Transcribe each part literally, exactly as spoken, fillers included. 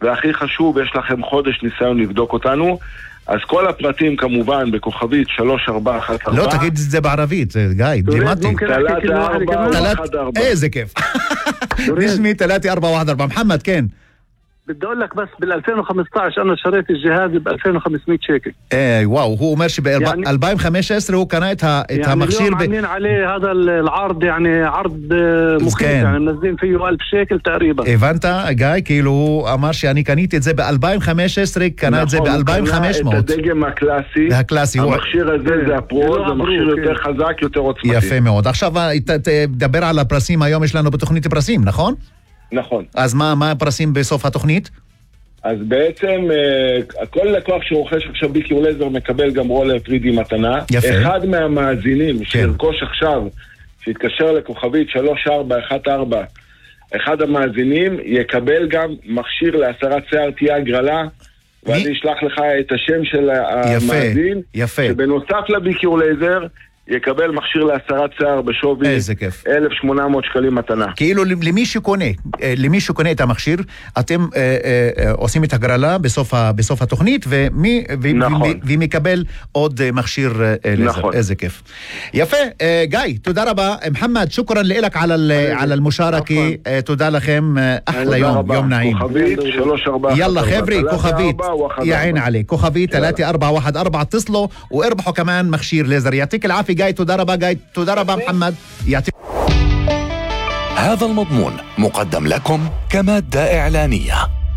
והכי חשוב, יש לכם חודש ניסיון לבדוק אותנו. אז כל הפרטים כמובן בכוכבית שלוש ארבע אחת ארבע. לא, תגיד את זה בערבית, זה גיא, לימדתי. איזה כיף. נשמי תלاتة أربعة واحد أربعة. محمد كان بدي اقول لك بس بال ألفين وخمسطعش انا شريت الجهاز ب ألفين وخمسمية شيكل. ايه واو، هو אומר שב ألفين وخمسة عشر هو קנה את המכשיר. يعني عاملين عليه هذا العرض يعني عرض مخيف، يعني منزلين فيه ألف شيكل تقريبا. הבנת גיא? כאילו הוא אמר שאני קניתי את זה ב-ألفين وخمسة عشر, קנה את זה ב-ألفين وخمسمية. את הדגם הקלאסי. הקלאסי. המכשיר הזה זה הפרו, זה מכשיר יותר חזק, יותר עוצמתי. יפה מאוד. עכשיו תדבר על הפרסים, היום יש לנו בתוכנית פרסים, נכון? נכון. אז מה, מה הפרסים בסוף התוכנית? אז בעצם כל לקוח שרוכש עכשיו ביקיור לייזר מקבל גם רולר תרי די מתנה. יפה. אחד מהמאזינים שירכוש עכשיו, שיתקשר לכוכבית שלוש ארבע אחת ארבע, אחד המאזינים יקבל גם מכשיר להסרת שיער, תהיה הגרלה, ואז ישלח לך את השם של המאזין. יפה. שבנוסף לביקיור לייזר יקבל מכשיר להסרת שיער בשווי אלף ושמונה מאות שקלים מתנה. כאילו למי שקונה, למי שקונה את המכשיר, אתם אה, אה, עושים את הגרלה בסוף, ה, בסוף התוכנית, ומי, ו, נכון. ו, ומקבל עוד מכשיר אה, לזר. נכון. איזה כיף. יפה, אה, גיא, תודה רבה. מחמד, שוקרן לך על, על المشاركة. אה, תודה לכם, אחלה יום, רבה. יום נעים. כוכבית, שלוש ארבע. يلا خبري كوخبيت يا عين عليك كوخبيت ثلاثة أربعة واحد أربعة. اتصلوا واربحوا كمان مخشير ليزر. يعطيك العافية جاي. تدرى ربا جاي تدرى ربا محمد. يعطيك. هذا المضمون مقدم لكم كمادة إعلانية.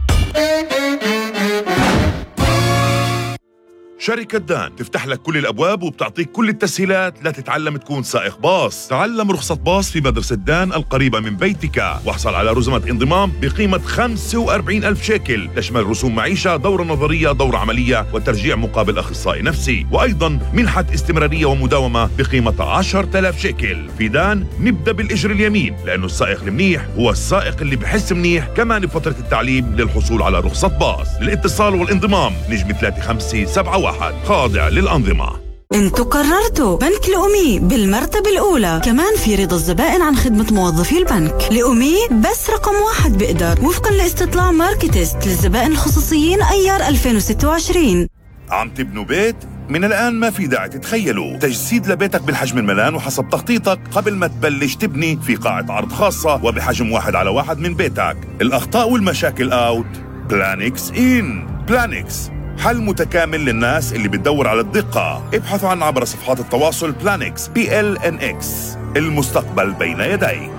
شركة دان تفتح لك كل الأبواب وبتعطيك كل التسهيلات لتتعلم تكون سائق باص. تعلم رخصة باص في مدرسة دان القريبة من بيتك، واحصل على رسومات انضمام بقيمة خمسة وأربعين ألف شيكل، تشمل رسوم معيشة، دورة نظرية، دورة عملية، وترجيع مقابل أخصائي نفسي، وأيضاً منحة استمرارية ومداومة بقيمة عشرة آلاف شيكل. في دان نبدأ بالإجر اليمين، لأنه السائق المنيح هو السائق اللي بحس منيح كمان بفترة التعليم للحصول على رخصة باص. للاتصال والانضمام نجم ثلاثة خمسة سبعة واحد، خاضع للأنظمة. انتوا قررتوا بنك الأمي بالمرتبة الأولى، كمان في رضا الزبائن عن خدمة موظفي البنك. الأمي بس رقم واحد بقدر، وفقا لاستطلاع ماركتست للزبائن الخصوصيين أيار ألفين وستة وعشرين. عم تبنوا بيت؟ من الآن ما في داعي تتخيلوا تجسيد لبيتك بالحجم الملان وحسب تخطيطك قبل ما تبلش تبني في قاعة عرض خاصة وبحجم واحد على واحد من بيتك. الأخطاء والمشاكل أوت، بلانكس إن. بلانكس حل متكامل للناس اللي بتدور على الدقة. ابحثوا عن عبر صفحات التواصل بلانكس بي إل إن إكس. المستقبل بين يديك.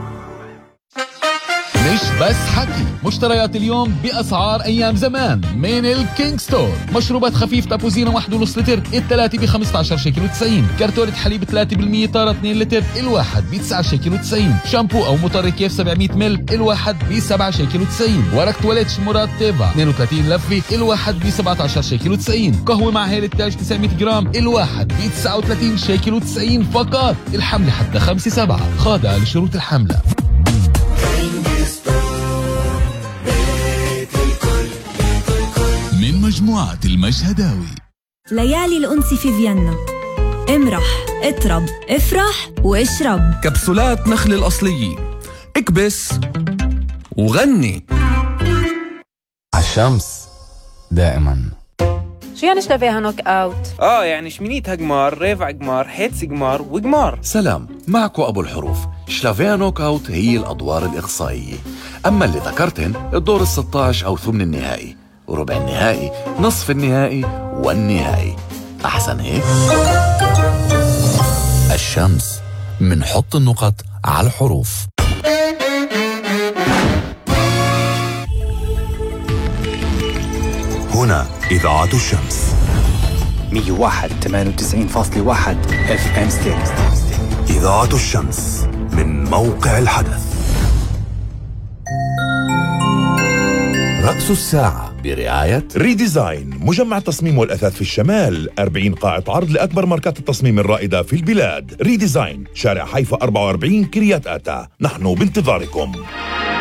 مش بس حكي، مشتريات اليوم بأسعار أيام زمان من الكينج ستور. مشروبات خفيف تابوزينا واحد ونص لتر الثلاثة بخمسة عشر شيكل وتسعين. كرتونة حليب ثلاثة بالمية طارة اثنين لتر الواحد بتسعة شيكل وتسعين. شامبو أو مطر كيف سبعمية مل الواحد بسبعة شيكل وتسعين. ورق تواليت شمورات تيفا اثنين وثلاثين لفة الواحد بسبعة عشر شيكل وتسعين. قهوة مع هيل التاج تسعمية جرام الواحد بتسعة وثلاثين شيكل وتسعين فقط. الحملة حتى خمسة سبعة، خاضعة لشروط الحملة. من مجموعة المشهداوي. ليالي الأنس في فيينا. امرح، اطرب، افرح واشرب. كبسولات نخل الأصلية، اكبس وغني. عالشمس دائما. شو يعني شلافيها نوك اوت؟ اه يعني شمينيتها جمار، ريفع جمار، حيتس جمار وجمار. سلام، معكو أبو الحروف. شلافيها نوك اوت هي الأدوار الإقصائية، أما اللي ذكرتن الدور الستة عشر أو ثمن النهائي وربع النهائي، نصف النهائي والنهائي. أحسن هيك؟ الشمس، منحط النقط على الحروف. هنا إذاعة الشمس مية وواحد ثمانية وتسعين فاصلة واحد اف ام ستيريو. إذاعة الشمس من موقع الحدث. رأس الساعة برعاية ريديزاين، مجمع التصميم والأثاث في الشمال. أربعين قاعة عرض لأكبر ماركات التصميم الرائدة في البلاد. ريديزاين، شارع حيفا أربعة وأربعين كريات آتا. نحن بانتظاركم.